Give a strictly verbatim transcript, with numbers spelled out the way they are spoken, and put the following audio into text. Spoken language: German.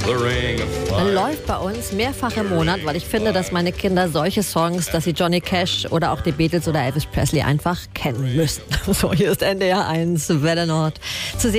the ring of fire. Läuft bei uns mehrfach im Monat, weil ich finde, dass meine Kinder solche Songs, dass sie Johnny Cash oder auch die Beatles oder Elvis Presley einfach kennen müssen. So, hier ist N D R eins, Welle Nord. Zu sehen